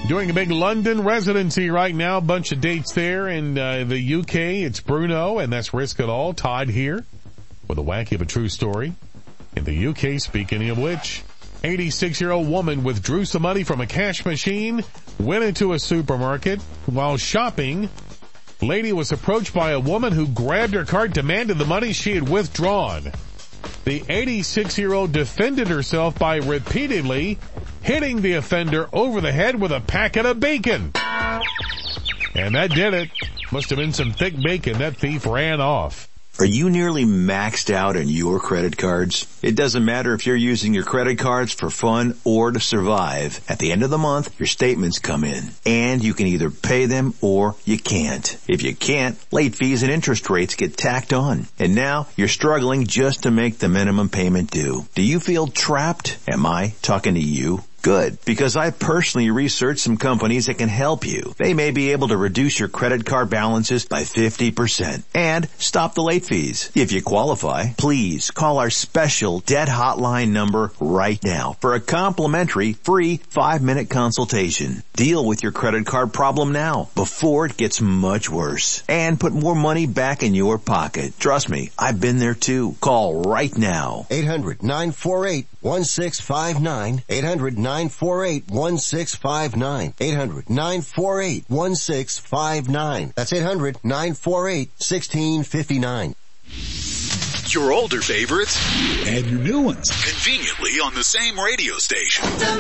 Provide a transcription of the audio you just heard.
Doing a big London residency right now. A bunch of dates there. In the UK, it's Bruno, and that's Risk It All. Todd here with a wacky but true story. In the UK, speaking of which, 86-year-old woman withdrew some money from a cash machine, went into a supermarket. While shopping, lady was approached by a woman who grabbed her card, demanded the money she had withdrawn. The 86-year-old defended herself by repeatedly hitting the offender over the head with a packet of bacon. And that did it. Must have been some thick bacon. That thief ran off. Are you nearly maxed out on your credit cards? It doesn't matter if you're using your credit cards for fun or to survive. At the end of the month, your statements come in, and you can either pay them or you can't. If you can't, late fees and interest rates get tacked on. And now you're struggling just to make the minimum payment due. Do you feel trapped? Am I talking to you? Good, because I personally researched some companies that can help you. They may be able to reduce your credit card balances by 50% and stop the late fees. If you qualify, please call our special debt hotline number right now for a complimentary free 5-minute consultation. Deal with your credit card problem now before it gets much worse and put more money back in your pocket. Trust me, I've been there too. Call right now. 800-948-1659. 800-948-1659. 800-948-1659. That's 800-948-1659. Your older favorites and your new ones conveniently on the same radio station.